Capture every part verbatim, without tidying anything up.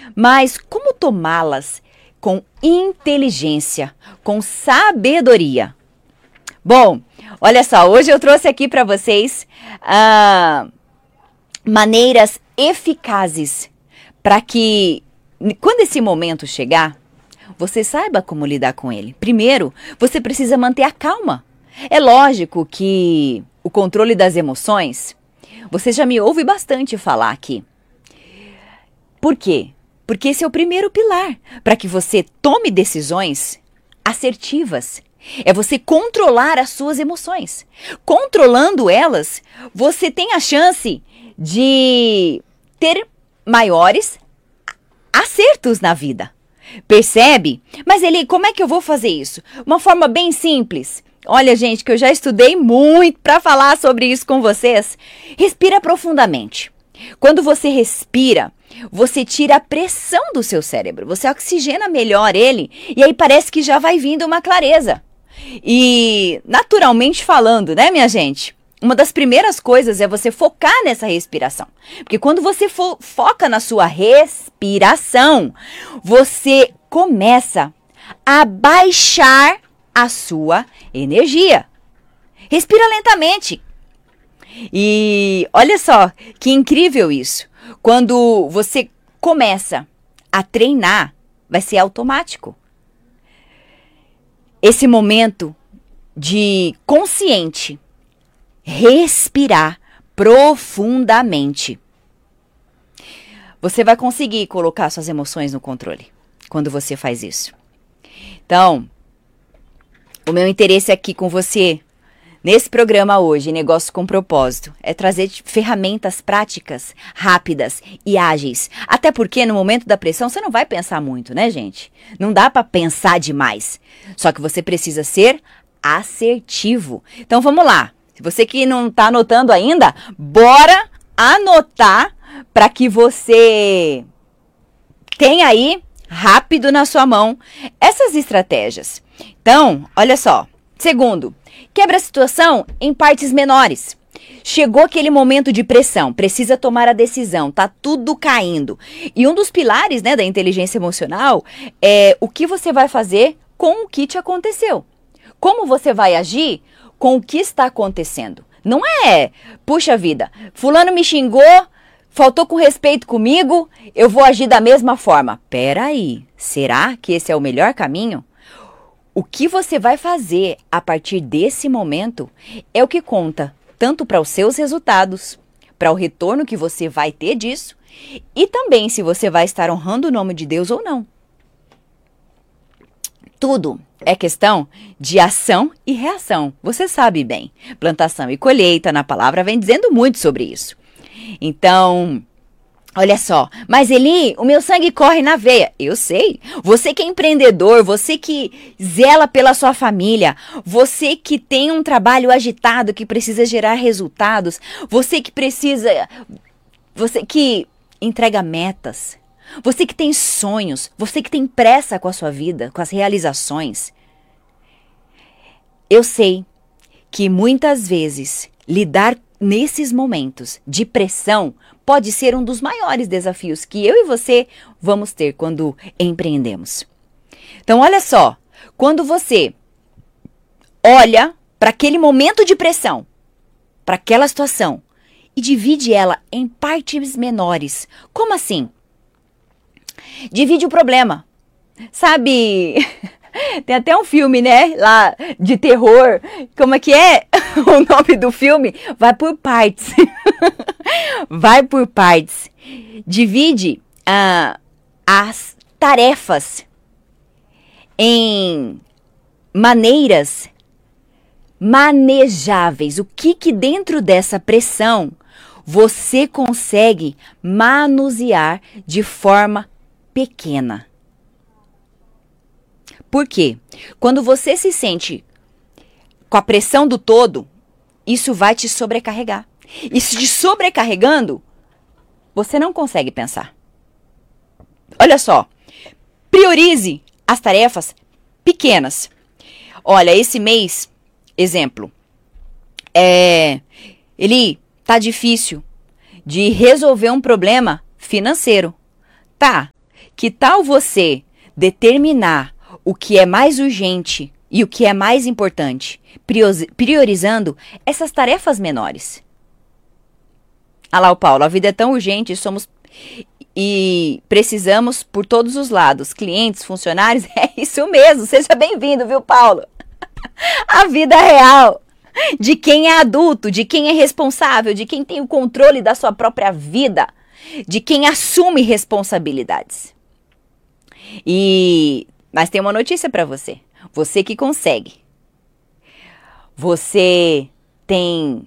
Mas como tomá-las com inteligência, com sabedoria? Bom, olha só, hoje eu trouxe aqui para vocês ah, maneiras eficazes para que, quando esse momento chegar, você saiba como lidar com ele. Primeiro, você precisa manter a calma. É lógico que o controle das emoções, você já me ouve bastante falar aqui. Por quê? Porque esse é o primeiro pilar para que você tome decisões assertivas. É você controlar as suas emoções. Controlando elas, você tem a chance de ter maiores acertos na vida. Percebe? Mas Eli, como é que eu vou fazer isso? Uma forma bem simples. Olha, gente, que eu já estudei muito para falar sobre isso com vocês. Respira profundamente. Quando você respira, você tira a pressão do seu cérebro. Você oxigena melhor ele e aí parece que já vai vindo uma clareza. E naturalmente falando, né, minha gente? Uma das primeiras coisas é você focar nessa respiração. Porque quando você fo- foca na sua respiração, você começa a baixar a sua energia. Respira lentamente. E olha só, que incrível isso. Quando você começa a treinar, vai ser automático. Esse momento de consciente, respirar profundamente. Você vai conseguir colocar suas emoções no controle quando você faz isso. Então, o meu interesse aqui com você, nesse programa hoje, Negócios com Propósito, é trazer ferramentas práticas, rápidas e ágeis. Até porque no momento da pressão você não vai pensar muito, né, gente? Não dá para pensar demais. Só que você precisa ser assertivo. Então vamos lá. Se você que não está anotando ainda, bora anotar para que você tenha aí rápido na sua mão essas estratégias. Então, olha só. Segundo, quebra a situação em partes menores. Chegou aquele momento de pressão, precisa tomar a decisão, tá tudo caindo. E um dos pilares, né, da inteligência emocional é o que você vai fazer com o que te aconteceu. Como você vai agir com o que está acontecendo. Não é, puxa vida, fulano me xingou, faltou com respeito comigo, eu vou agir da mesma forma. Peraí, será que esse é o melhor caminho? O que você vai fazer a partir desse momento é o que conta, tanto para os seus resultados, para o retorno que você vai ter disso, e também se você vai estar honrando o nome de Deus ou não. Tudo é questão de ação e reação. Você sabe bem, plantação e colheita, na palavra vem dizendo muito sobre isso. Então, olha só, mas Eli, o meu sangue corre na veia. Eu sei, você que é empreendedor, você que zela pela sua família, você que tem um trabalho agitado que precisa gerar resultados, você que precisa, você que entrega metas, você que tem sonhos, você que tem pressa com a sua vida, com as realizações. Eu sei que muitas vezes lidar nesses momentos de pressão pode ser um dos maiores desafios que eu e você vamos ter quando empreendemos. Então, olha só, quando você olha para aquele momento de pressão, para aquela situação, e divide ela em partes menores. Como assim? Divide o problema. Sabe, tem até um filme, né, lá de terror. Como é que é o nome do filme? Vai por partes. Vai por partes. Divide ah, as tarefas em maneiras manejáveis. O que que dentro dessa pressão você consegue manusear de forma pequena? Por quê? Quando você se sente com a pressão do todo, isso vai te sobrecarregar. E se te sobrecarregando, você não consegue pensar. Olha só, priorize as tarefas pequenas. Olha, esse mês, exemplo, é, ele tá difícil de resolver um problema financeiro. Tá, Que tal você determinar o que é mais urgente e o que é mais importante, priorizando essas tarefas menores? Ah lá o Paulo, a vida é tão urgente, somos e precisamos por todos os lados, clientes, funcionários, é isso mesmo, seja bem-vindo, viu, Paulo? A vida real de quem é adulto, de quem é responsável, de quem tem o controle da sua própria vida, de quem assume responsabilidades. E mas tem uma notícia para você. Você que consegue. Você tem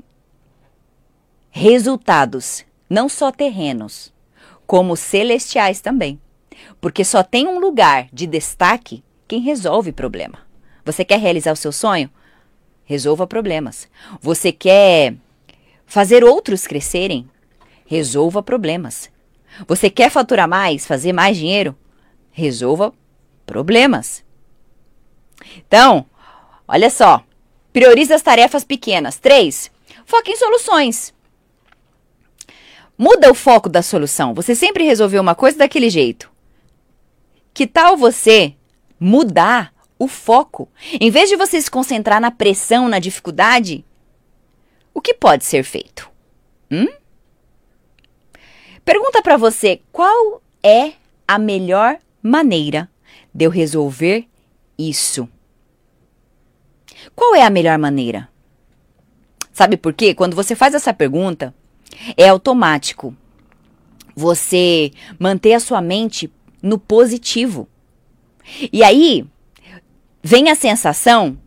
resultados, não só terrenos, como celestiais também. Porque só tem um lugar de destaque quem resolve problema. Você quer realizar o seu sonho? Resolva problemas. Você quer fazer outros crescerem? Resolva problemas. Você quer faturar mais, fazer mais dinheiro? Resolva problemas. Então, olha só. Priorize as tarefas pequenas. Três, foque em soluções. Muda o foco da solução. Você sempre resolveu uma coisa daquele jeito. Que tal você mudar o foco? Em vez de você se concentrar na pressão, na dificuldade, o que pode ser feito? Hum? Pergunta para você, qual é a melhor maneira de eu resolver isso? Qual é a melhor maneira? Sabe por quê? Quando você faz essa pergunta, é automático você manter a sua mente no positivo. E aí, vem a sensação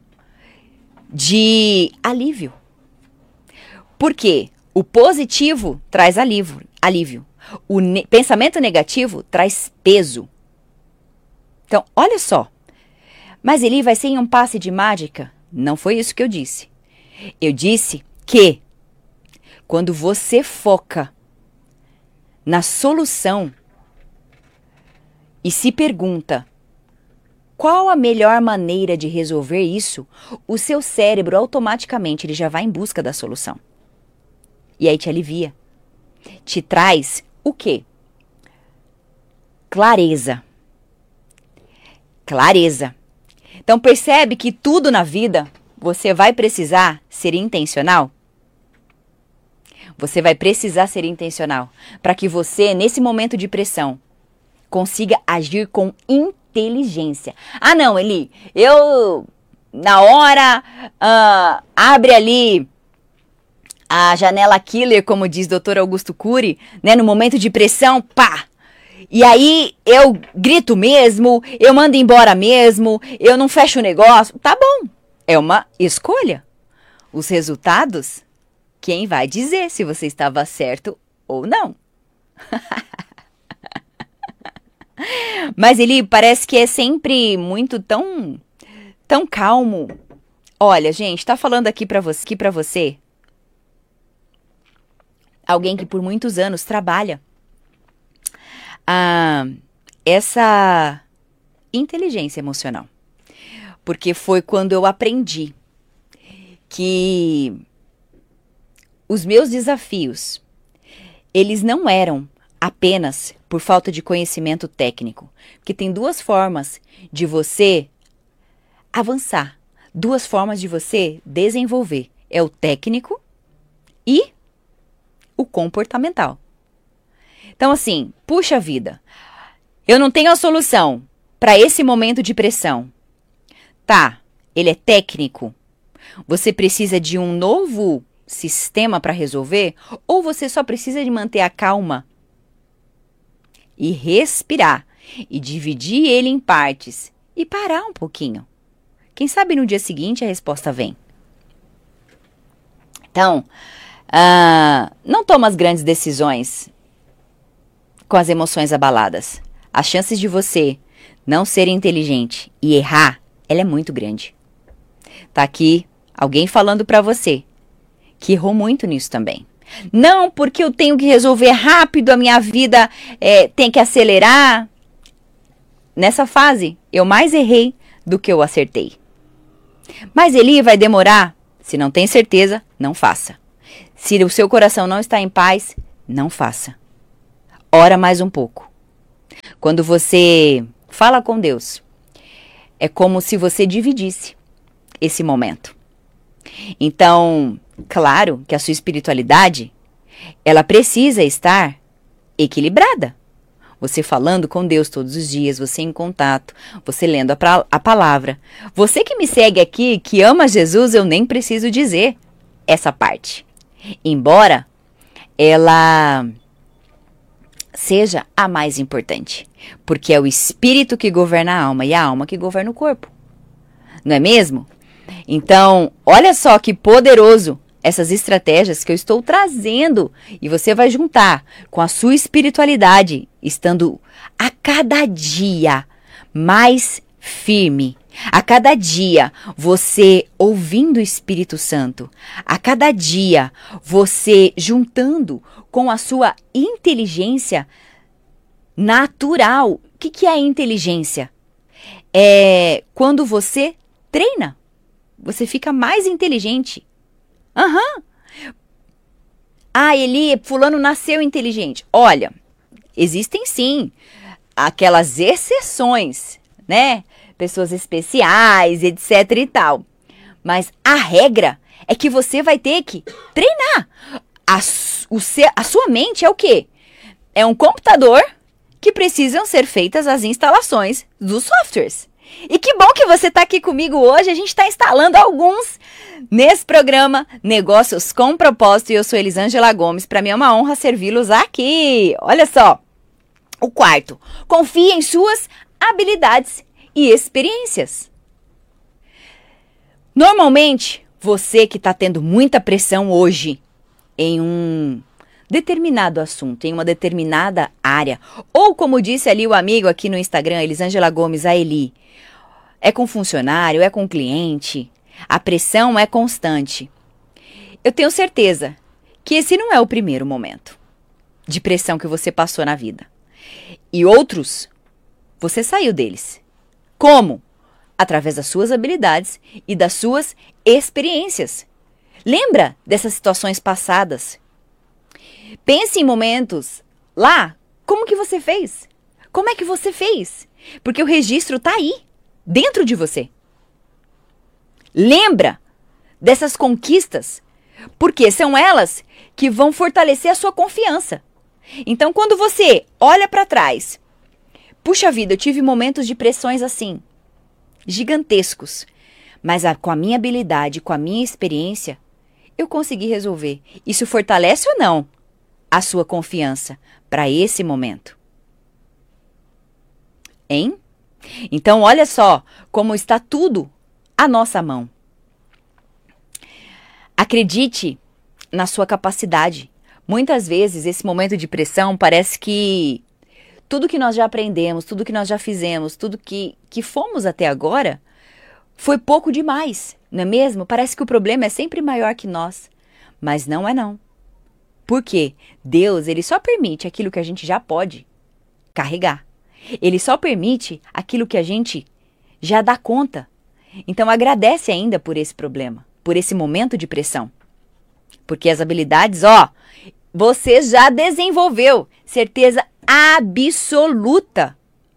de alívio. Por quê? O positivo traz alívio. alívio. O ne- pensamento negativo traz peso. Então, olha só. Mas ele vai ser em um passe de mágica? Não foi isso que eu disse. Eu disse que quando você foca na solução e se pergunta qual a melhor maneira de resolver isso, o seu cérebro automaticamente ele já vai em busca da solução. E aí te alivia. Te traz o quê? Clareza. Clareza. Então percebe que tudo na vida você vai precisar ser intencional? Você vai precisar ser intencional para que você, nesse momento de pressão, consiga agir com inteligência. Ah não, Eli, eu na hora uh, abre ali a janela killer, como diz doutor Augusto Cury, né, no momento de pressão, pá! E aí eu grito mesmo, eu mando embora mesmo, eu não fecho o negócio. Tá bom, é uma escolha. Os resultados, quem vai dizer se você estava certo ou não? Mas ele parece que é sempre muito tão, tão calmo. Olha, gente, tá falando aqui pra você, aqui pra você alguém que por muitos anos trabalha ah, essa inteligência emocional. Porque foi quando eu aprendi que os meus desafios, eles não eram apenas por falta de conhecimento técnico. Porque tem duas formas de você avançar, duas formas de você desenvolver. É o técnico e o comportamental. Então assim, puxa vida, eu não tenho a solução para esse momento de pressão. Tá, ele é técnico. Você precisa de um novo sistema para resolver? Ou você só precisa de manter a calma e respirar e dividir ele em partes e parar um pouquinho? Quem sabe no dia seguinte a resposta vem. Então, uh, não toma as grandes decisões com as emoções abaladas. As chances de você não ser inteligente e errar, ela é muito grande. Tá aqui alguém falando pra você que errou muito nisso também. Não, porque eu tenho que resolver rápido, a minha vida é, tem que acelerar. Nessa fase, eu mais errei do que eu acertei. Mas ele vai demorar? Se não tem certeza, não faça. Se o seu coração não está em paz, não faça. Ora mais um pouco. Quando você fala com Deus, é como se você dividisse esse momento. Então, claro que a sua espiritualidade, ela precisa estar equilibrada. Você falando com Deus todos os dias, você em contato, você lendo a, pra, a palavra. Você que me segue aqui, que ama Jesus, eu nem preciso dizer essa parte. Embora ela seja a mais importante. Porque é o espírito que governa a alma e a alma que governa o corpo. Não é mesmo? Então, olha só que poderoso essas estratégias que eu estou trazendo, e você vai juntar com a sua espiritualidade, estando a cada dia mais firme, a cada dia você ouvindo o Espírito Santo, a cada dia você juntando com a sua inteligência natural. O que, que é inteligência? É quando você treina, você fica mais inteligente. Aham. Uhum. Ah, Eli, fulano nasceu inteligente. Olha, existem sim aquelas exceções, né? Pessoas especiais, etc e tal. Mas a regra é que você vai ter que treinar. A, o seu, a sua mente é o quê? É um computador que precisam ser feitas as instalações dos softwares. E que bom que você está aqui comigo hoje. A gente está instalando alguns nesse programa Negócios com Propósito. E eu sou Elisângela Gomes. Para mim é uma honra servi-los aqui. Olha só. O quarto. Confie em suas habilidades e experiências. Normalmente, você que está tendo muita pressão hoje em um determinado assunto, em uma determinada área, ou como disse ali o amigo aqui no Instagram, Elisângela Gomes, a Eli, é com funcionário, é com cliente, a pressão é constante. Eu tenho certeza que esse não é o primeiro momento de pressão que você passou na vida. E outros, você saiu deles. Como? Através das suas habilidades e das suas experiências. Lembra dessas situações passadas? Pense em momentos lá, como que você fez? Como é que você fez? Porque o registro está aí, dentro de você. Lembra dessas conquistas, porque são elas que vão fortalecer a sua confiança. Então, quando você olha para trás, puxa vida, eu tive momentos de pressões assim, gigantescos, mas a, com a minha habilidade, com a minha experiência, eu consegui resolver. Isso fortalece ou não a sua confiança para esse momento? Hein? Então, olha só como está tudo à nossa mão. Acredite na sua capacidade. Muitas vezes, esse momento de pressão parece que tudo que nós já aprendemos, tudo que nós já fizemos, tudo que, que fomos até agora, foi pouco demais, não é mesmo? Parece que o problema é sempre maior que nós. Mas não é não. Por quê? Deus, ele só permite aquilo que a gente já pode carregar. Ele só permite aquilo que a gente já dá conta. Então agradece ainda por esse problema, por esse momento de pressão. Porque as habilidades, ó, você já desenvolveu. Certeza absoluta.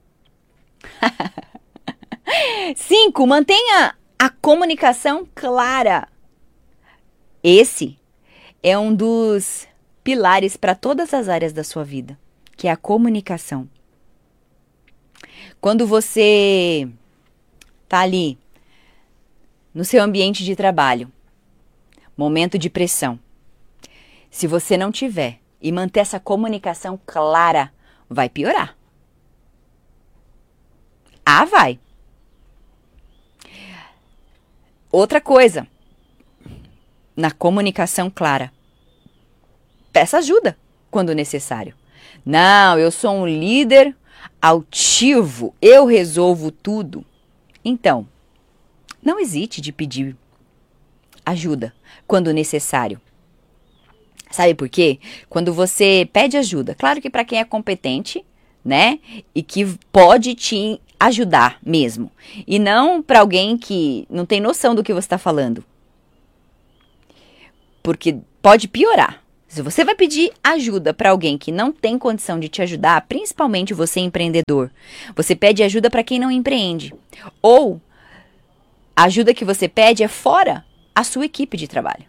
Cinco, mantenha a comunicação clara. Esse é um dos pilares para todas as áreas da sua vida, que é a comunicação. Quando você tá ali no seu ambiente de trabalho, momento de pressão, se você não tiver e manter essa comunicação clara, vai piorar. Ah, vai. Outra coisa, na comunicação clara, peça ajuda quando necessário. Não, eu sou um líder altivo, eu resolvo tudo. Então, não hesite de pedir ajuda quando necessário. Sabe por quê? Quando você pede ajuda, claro que para quem é competente, né? E que pode te ajudar mesmo. E não para alguém que não tem noção do que você está falando. Porque pode piorar. Se você vai pedir ajuda para alguém que não tem condição de te ajudar, principalmente você empreendedor, você pede ajuda para quem não empreende. Ou a ajuda que você pede é fora a sua equipe de trabalho.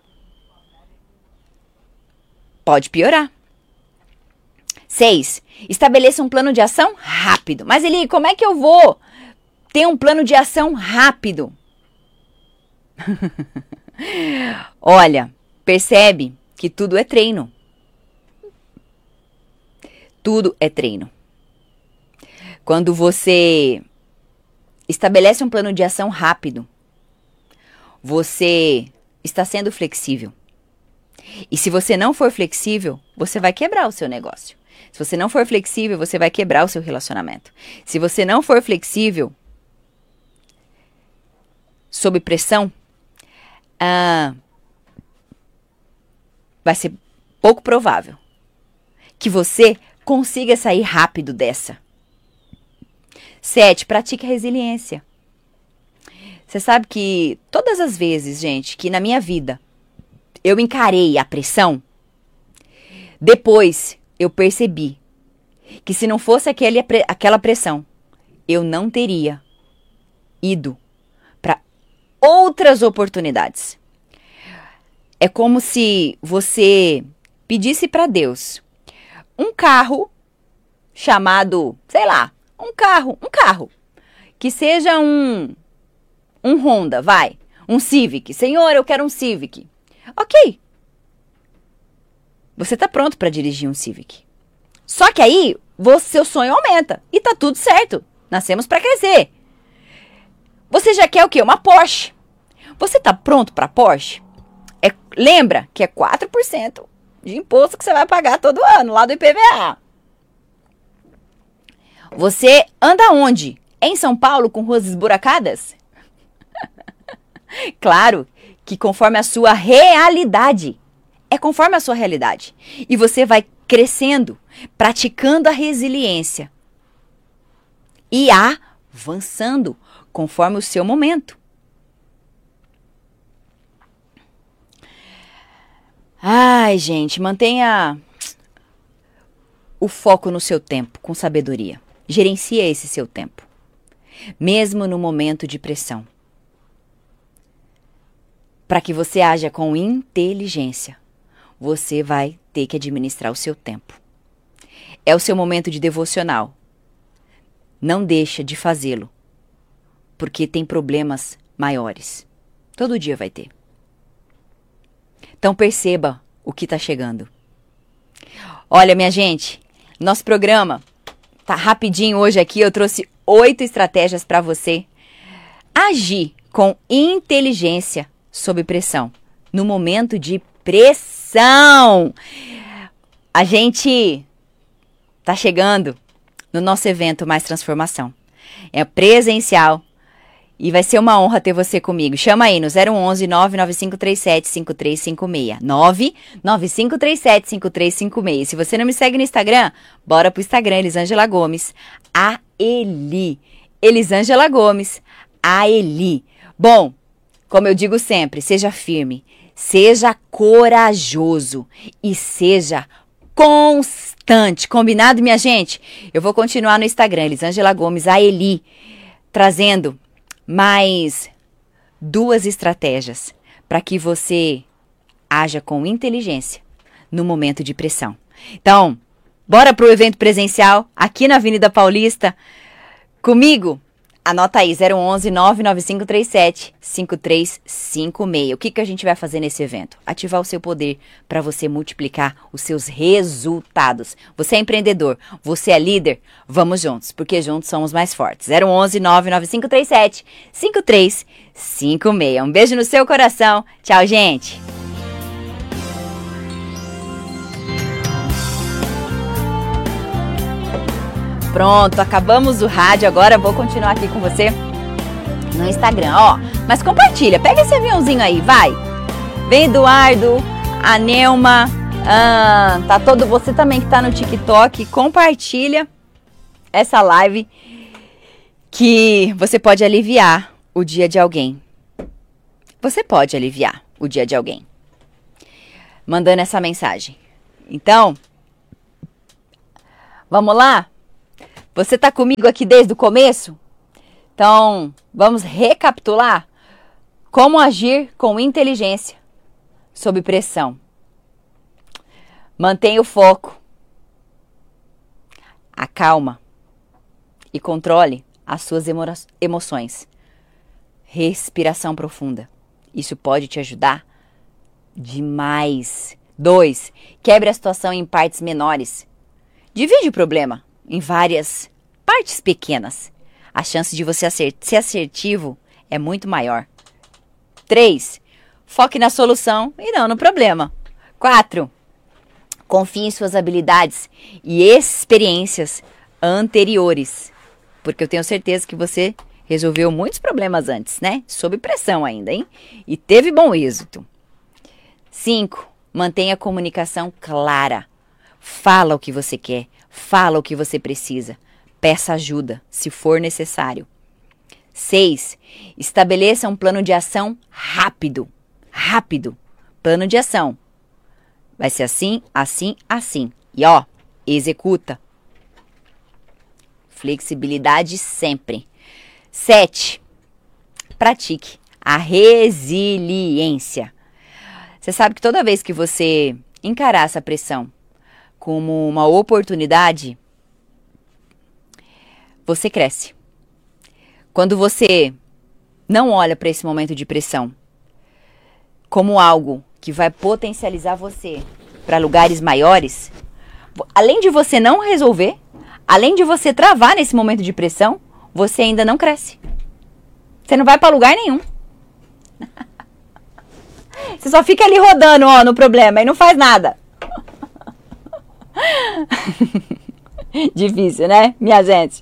Pode piorar. Seis, estabeleça um plano de ação rápido. Mas Eli, como é que eu vou ter um plano de ação rápido? Olha, percebe que tudo é treino. Tudo é treino. Quando você estabelece um plano de ação rápido, você está sendo flexível. E se você não for flexível, você vai quebrar o seu negócio. Se você não for flexível, você vai quebrar o seu relacionamento. Se você não for flexível, sob pressão, ah, vai ser pouco provável que você consiga sair rápido dessa. Sete, pratique a resiliência. Você sabe que todas as vezes, gente, que na minha vida eu encarei a pressão, depois eu percebi que se não fosse aquele, aquela pressão, eu não teria ido para outras oportunidades. É como se você pedisse para Deus um carro chamado, sei lá, um carro, um carro, que seja um, um Honda, vai, um Civic. Senhor, eu quero um Civic. Ok. Você tá pronto para dirigir um Civic. Só que aí, você, seu sonho aumenta e tá tudo certo. Nascemos para crescer. Você já quer o quê? Uma Porsche. Você tá pronto para Porsche? É, lembra que é quatro por cento de imposto que você vai pagar todo ano, lá do I P V A. Você anda onde? Em São Paulo com ruas esburacadas? Claro que conforme a sua realidade. É conforme a sua realidade. E você vai crescendo, praticando a resiliência. E avançando conforme o seu momento. Ai, gente, mantenha o foco no seu tempo, com sabedoria. Gerencia esse seu tempo, mesmo no momento de pressão, para que você haja com inteligência. Você vai ter que administrar o seu tempo. É o seu momento de devocional. Não deixa de fazê-lo, porque tem problemas maiores. Todo dia vai ter. Então perceba o que está chegando. Olha, minha gente, nosso programa tá rapidinho hoje aqui. Eu trouxe oito estratégias para você agir com inteligência sob pressão, no momento de pressão. A gente tá chegando no nosso evento Mais Transformação. É presencial. E vai ser uma honra ter você comigo. Chama aí no zero onze, nove nove cinco três sete, cinco três cinco seis. nove nove cinco três sete, cinco três cinco seis. Se você não me segue no Instagram, bora pro Instagram, Elisângela Gomes. A Eli. Elisângela Gomes. A Eli. Bom, como eu digo sempre, seja firme, seja corajoso e seja constante. Combinado, minha gente? Eu vou continuar no Instagram, Elisângela Gomes. A Eli. Trazendo mais duas estratégias para que você haja com inteligência no momento de pressão. Então, bora pro evento presencial aqui na Avenida Paulista comigo. Anota aí, zero onze, nove nove cinco três sete, cinco três cinco seis. O que, que a gente vai fazer nesse evento? Ativar o seu poder para você multiplicar os seus resultados. Você é empreendedor, você é líder? Vamos juntos, porque juntos somos mais fortes. zero onze, nove nove cinco três sete, cinco três cinco seis. Um beijo no seu coração. Tchau, gente. Pronto, acabamos o rádio, agora vou continuar aqui com você no Instagram, ó. Mas compartilha, pega esse aviãozinho aí, vai. Vem Eduardo, a Neuma, ah, tá todo, você também que tá no TikTok, compartilha essa live que você pode aliviar o dia de alguém. Você pode aliviar o dia de alguém. Mandando essa mensagem. Então, vamos lá? Você tá comigo aqui desde o começo? Então, vamos recapitular como agir com inteligência sob pressão. Mantenha o foco, acalma e controle as suas emo- emoções. Respiração profunda. Isso pode te ajudar demais. Dois, quebre a situação em partes menores. Divide o problema em várias partes pequenas. A chance de você acert- ser assertivo é muito maior. Três, foque na solução e não no problema. Quatro, confie em suas habilidades e experiências anteriores. Porque eu tenho certeza que você resolveu muitos problemas antes, né? Sob pressão ainda, hein? E teve bom êxito. Cinco, mantenha a comunicação clara. Fala o que você quer, fala o que você precisa. Peça ajuda, se for necessário. Seis, estabeleça um plano de ação rápido. Rápido. Plano de ação. Vai ser assim, assim, assim. E ó, executa. Flexibilidade sempre. Sete, pratique a resiliência. Você sabe que toda vez que você encarar essa pressão como uma oportunidade, você cresce. Quando você não olha para esse momento de pressão como algo que vai potencializar você para lugares maiores, além de você não resolver, além de você travar nesse momento de pressão, você ainda não cresce. Você não vai para lugar nenhum. Você só fica ali rodando, ó, no problema e não faz nada. Difícil, né, minha gente?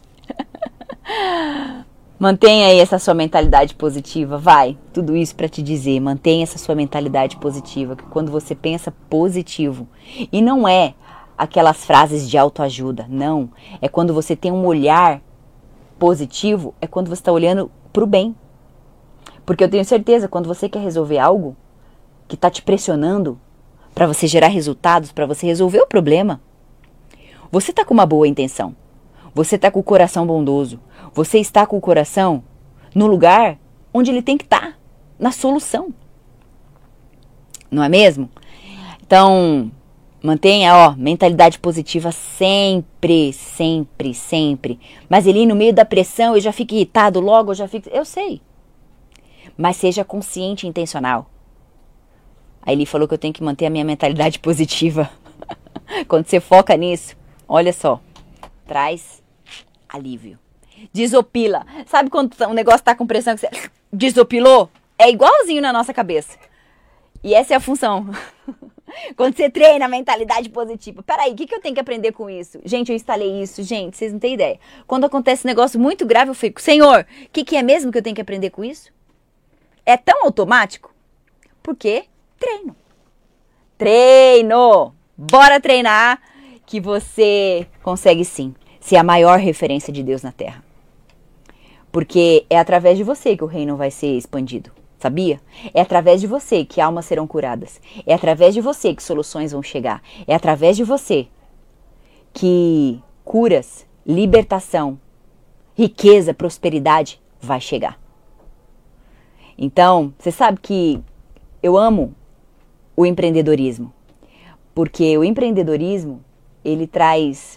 Mantenha aí essa sua mentalidade positiva, vai. Tudo isso para te dizer, mantenha essa sua mentalidade positiva, que quando você pensa positivo, e não é aquelas frases de autoajuda, não. É quando você tem um olhar positivo, é quando você está olhando pro bem. Porque eu tenho certeza, quando você quer resolver algo que está te pressionando para você gerar resultados, para você resolver o problema, você está com uma boa intenção. Você está com o coração bondoso. Você está com o coração no lugar onde ele tem que estar, na solução. Não é mesmo? Então, mantenha, ó, mentalidade positiva sempre, sempre, sempre. Mas ele no meio da pressão, eu já fico irritado logo, eu já fico... Eu sei. Mas seja consciente e intencional. Aí ele falou que eu tenho que manter a minha mentalidade positiva. Quando você foca nisso, olha só, traz alívio. Desopila. Sabe quando o negócio tá com pressão que você desopilou? É igualzinho na nossa cabeça. E essa é a função. Quando você treina a mentalidade positiva. Peraí, o que, que eu tenho que aprender com isso? Gente, eu instalei isso. Gente, vocês não têm ideia. Quando acontece um negócio muito grave, eu fico, Senhor, o que, que é mesmo que eu tenho que aprender com isso? É tão automático? Porque treino. Treino! Bora treinar que você consegue sim ser a maior referência de Deus na Terra. Porque é através de você que o reino vai ser expandido, sabia? É através de você que almas serão curadas. É através de você que soluções vão chegar. É através de você que curas, libertação, riqueza, prosperidade vai chegar. Então, você sabe que eu amo o empreendedorismo. Porque o empreendedorismo, ele traz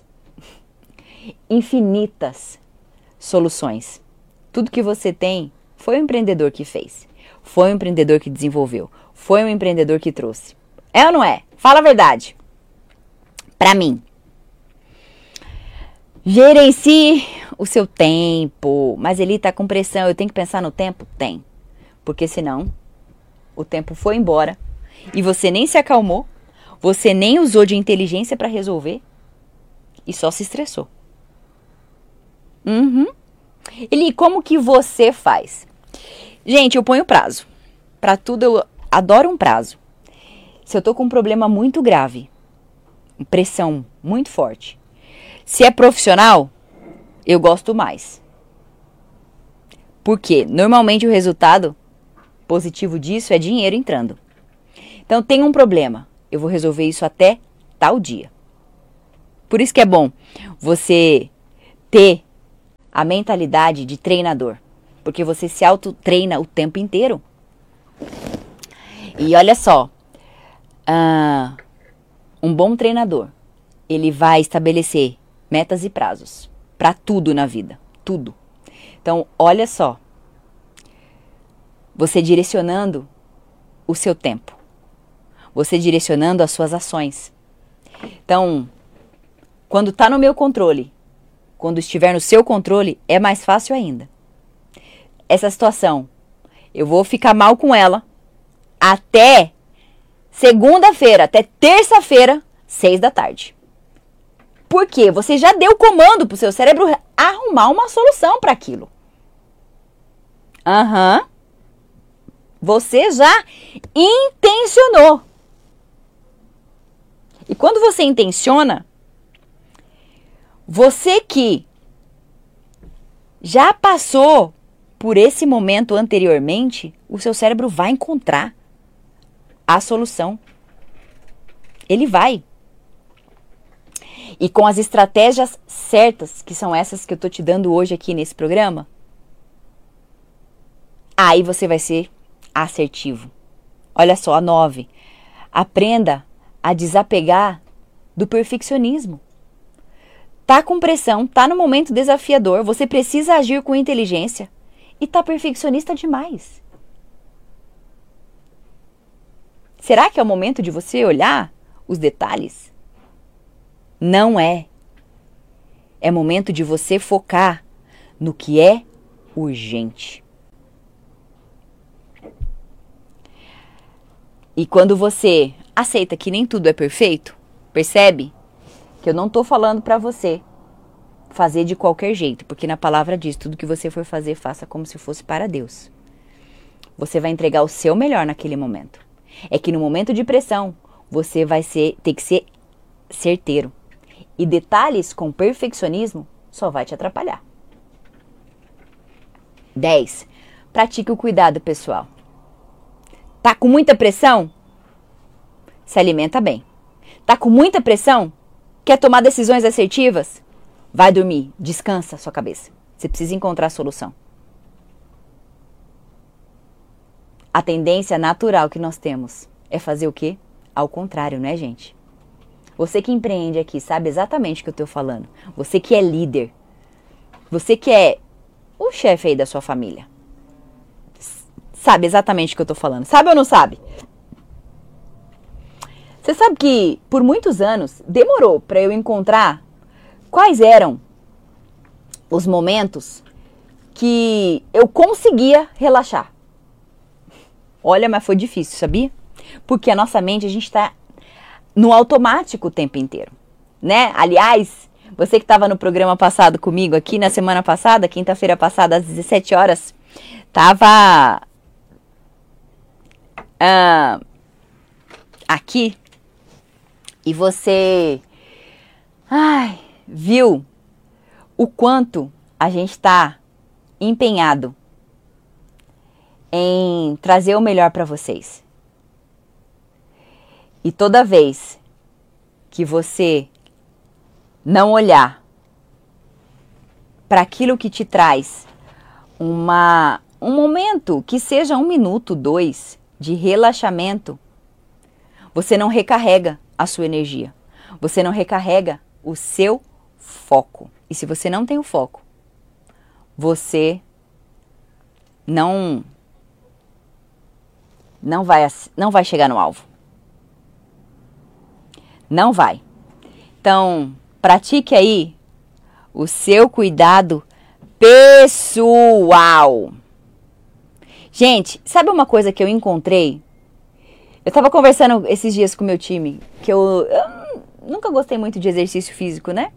infinitas soluções. Tudo que você tem foi o empreendedor que fez. Foi o empreendedor que desenvolveu. Foi o empreendedor que trouxe. É ou não é? Fala a verdade. Pra mim. Gerencie o seu tempo. Mas ele tá com pressão. Eu tenho que pensar no tempo? Tem. Porque senão, o tempo foi embora. E você nem se acalmou. Você nem usou de inteligência pra resolver. E só se estressou. Uhum. Eli, como que você faz? Gente, eu ponho prazo. Pra tudo eu adoro um prazo. Se eu tô com um problema muito grave, pressão muito forte, se é profissional, eu gosto mais. Porque normalmente o resultado positivo disso é dinheiro entrando. Então tem um problema, eu vou resolver isso até tal dia. Por isso que é bom você ter a mentalidade de treinador, porque você se autotreina o tempo inteiro. E olha só, uh, um bom treinador, ele vai estabelecer metas e prazos para tudo na vida, tudo. Então, olha só, você direcionando o seu tempo, você direcionando as suas ações. Então, quando está no meu controle, quando estiver no seu controle, é mais fácil ainda. Essa situação, eu vou ficar mal com ela até segunda-feira, até terça-feira, seis da tarde. Por quê? Você já deu comando para o seu cérebro arrumar uma solução para aquilo. Aham. Uhum. Você já intencionou. E quando você intenciona, você que já passou por esse momento anteriormente, o seu cérebro vai encontrar a solução. Ele vai. E com as estratégias certas, que são essas que eu tô te dando hoje aqui nesse programa, aí você vai ser assertivo. Olha só, a nove. Aprenda a desapegar do perfeccionismo. Tá com pressão, tá no momento desafiador, você precisa agir com inteligência e tá perfeccionista demais. Será que é o momento de você olhar os detalhes? Não é. É momento de você focar no que é urgente. E quando você aceita que nem tudo é perfeito, percebe que eu não estou falando para você fazer de qualquer jeito, porque na palavra diz, tudo que você for fazer, faça como se fosse para Deus. Você vai entregar o seu melhor naquele momento. É que no momento de pressão, você vai ser, ter que ser certeiro. E detalhes com perfeccionismo só vai te atrapalhar. dez. Pratique o cuidado pessoal. Tá com muita pressão? Se alimenta bem. Tá com muita pressão? Quer tomar decisões assertivas? Vai dormir, descansa a sua cabeça. Você precisa encontrar a solução. A tendência natural que nós temos é fazer o quê? Ao contrário, né, gente? Você que empreende aqui sabe exatamente o que eu estou falando. Você que é líder. Você que é o chefe aí da sua família. Sabe exatamente o que eu estou falando. Sabe ou não sabe? Você sabe que por muitos anos demorou para eu encontrar quais eram os momentos que eu conseguia relaxar. Olha, mas foi difícil, sabia? Porque a nossa mente, a gente está no automático o tempo inteiro, né? Aliás, você que estava no programa passado comigo aqui, na semana passada, quinta-feira passada, às dezessete horas, estava uh, aqui e você ai, viu o quanto a gente está empenhado em trazer o melhor para vocês. E toda vez que você não olhar para aquilo que te traz uma, um momento, que seja um minuto, dois, de relaxamento, você não recarrega a sua energia. Você não recarrega o seu foco. E se você não tem o foco, você não, não, vai, não vai chegar no alvo. Não vai. Então, pratique aí o seu cuidado pessoal. Gente, sabe uma coisa que eu encontrei? Eu estava conversando esses dias com o meu time, que eu, eu nunca gostei muito de exercício físico, né?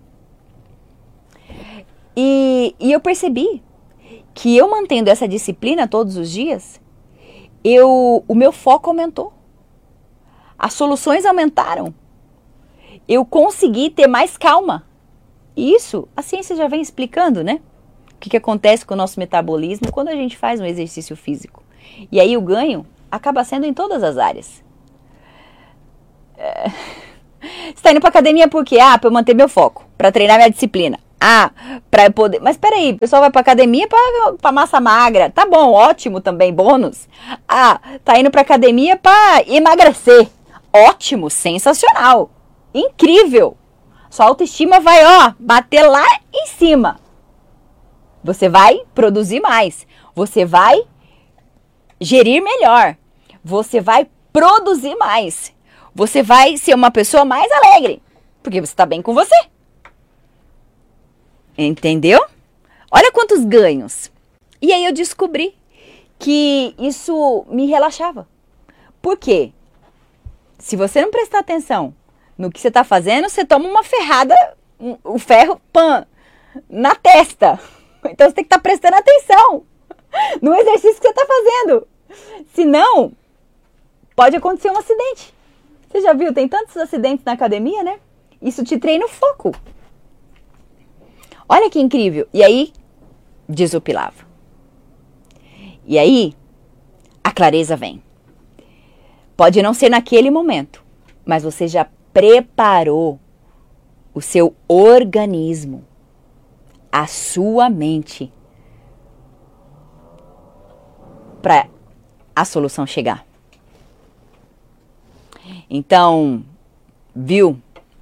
E, e eu percebi que eu mantendo essa disciplina todos os dias, eu, o meu foco aumentou. As soluções aumentaram. Eu consegui ter mais calma. E isso, a ciência já vem explicando, né? O que, que acontece com o nosso metabolismo quando a gente faz um exercício físico. E aí o ganho acaba sendo em todas as áreas. É... Você tá indo pra academia por quê? Ah, pra eu manter meu foco, pra treinar minha disciplina. Ah, pra eu poder... Mas peraí, o pessoal vai pra academia pra, pra massa magra. Tá bom, ótimo também, bônus. Ah, tá indo pra academia pra emagrecer. Ótimo, sensacional. Incrível. Sua autoestima vai, ó, bater lá em cima. Você vai produzir mais. Você vai gerir melhor. Você vai produzir mais. Você vai ser uma pessoa mais alegre. Porque você tá bem com você. Entendeu? Olha quantos ganhos. E aí eu descobri que isso me relaxava. Por quê? Se você não prestar atenção no que você está fazendo, você toma uma ferrada, um, o ferro, pã, na testa. Então você tem que estar tá prestando atenção no exercício que você está fazendo. Senão, pode acontecer um acidente. Você já viu? Tem tantos acidentes na academia, né? Isso te treina o foco. Olha que incrível. E aí, desopilava. E aí, a clareza vem. Pode não ser naquele momento, mas você já preparou o seu organismo, a sua mente, para a solução chegar. Então, viu?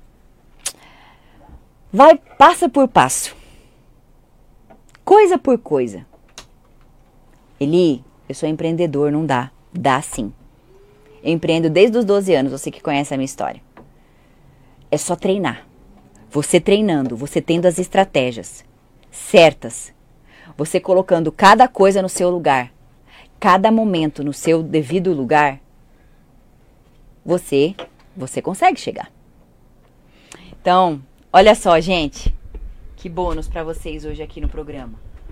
Vai passo por passo, coisa por coisa. Eli, eu sou empreendedor, não dá. Dá sim. Eu empreendo desde os doze anos, você que conhece a minha história. É só treinar. Você treinando, você tendo as estratégias certas. Você colocando cada coisa no seu lugar. Cada momento no seu devido lugar. Você, você consegue chegar. Então, olha só, gente. Que bônus para vocês hoje aqui no programa.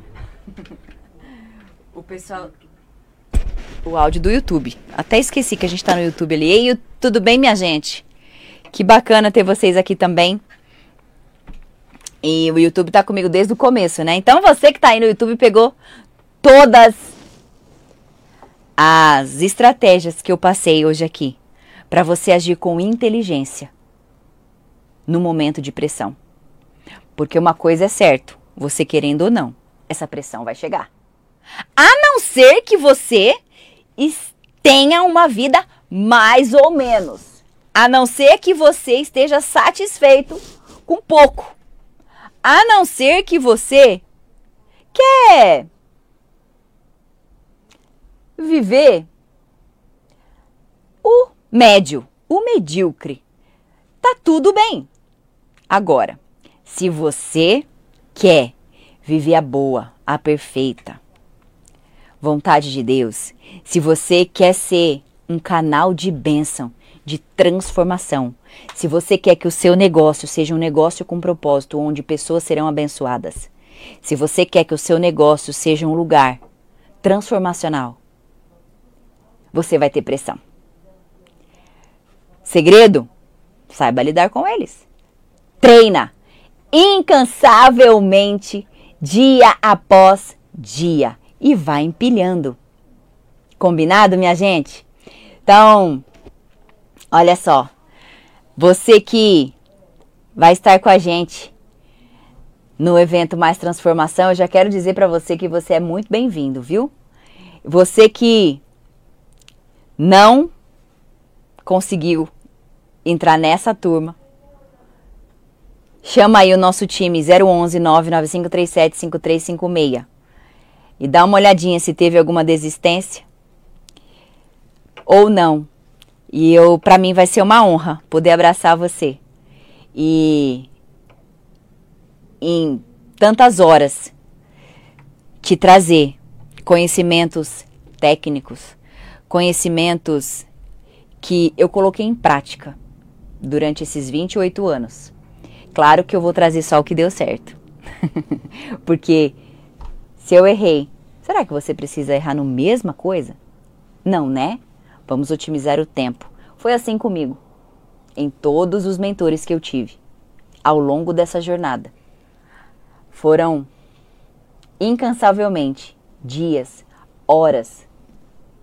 O pessoal... O áudio do YouTube. Até esqueci que a gente tá no YouTube ali. Ei, tudo bem, minha gente? Que bacana ter vocês aqui também. E o YouTube tá comigo desde o começo, né? Então você que tá aí no YouTube pegou todas as estratégias que eu passei hoje aqui para você agir com inteligência no momento de pressão. Porque uma coisa é certo, você querendo ou não, essa pressão vai chegar. A não ser que você tenha uma vida mais ou menos. A não ser que você esteja satisfeito com pouco. A não ser que você quer viver o médio, o medíocre. Tá tudo bem. Agora, se você quer viver a boa, a perfeita vontade de Deus, se você quer ser um canal de bênção, de transformação, se você quer que o seu negócio seja um negócio com propósito, onde pessoas serão abençoadas, se você quer que o seu negócio seja um lugar transformacional, você vai ter pressão. Segredo? Saiba lidar com eles. Treina incansavelmente, dia após dia. E vai empilhando. Combinado, minha gente? Então, olha só. Você que vai estar com a gente no evento Mais Transformação, eu já quero dizer para você que você é muito bem-vindo, viu? Você que não conseguiu entrar nessa turma, chama aí o nosso time zero onze, nove nove cinco três sete, cinco três cinco seis. E dá uma olhadinha se teve alguma desistência ou não. E eu, para mim vai ser uma honra poder abraçar você. E em tantas horas te trazer conhecimentos técnicos, conhecimentos que eu coloquei em prática durante esses vinte e oito anos. Claro que eu vou trazer só o que deu certo. Porque se eu errei, será que você precisa errar no mesma coisa? Não, né? Vamos otimizar o tempo. Foi assim comigo, em todos os mentores que eu tive, ao longo dessa jornada. Foram incansavelmente dias, horas,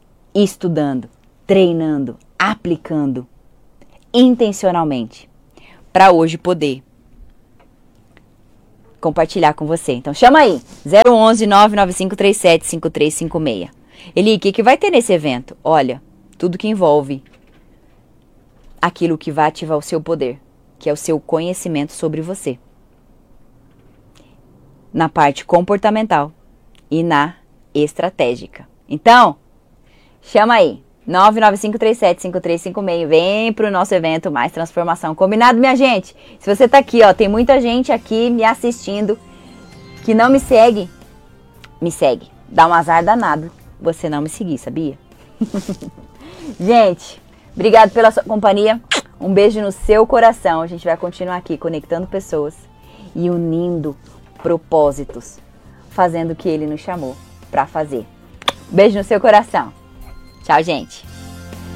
estudando, treinando, aplicando, intencionalmente, para hoje poder compartilhar com você. Então chama aí, zero onze, nove nove cinco três sete, cinco três cinco seis. Eli, o que, que vai ter nesse evento? Olha, tudo que envolve aquilo que vai ativar o seu poder, que é o seu conhecimento sobre você. Na parte comportamental e na estratégica. Então, chama aí, nove nove cinco três sete, cinco três cinco seis. Vem pro nosso evento Mais Transformação. Combinado, minha gente? Se você tá aqui, ó, tem muita gente aqui me assistindo que não me segue. Me segue. Dá um azar danado você não me seguir, sabia? Gente, obrigado pela sua companhia. Um beijo no seu coração. A gente vai continuar aqui conectando pessoas e unindo propósitos, fazendo o que ele nos chamou para fazer. Beijo no seu coração. Tchau, gente.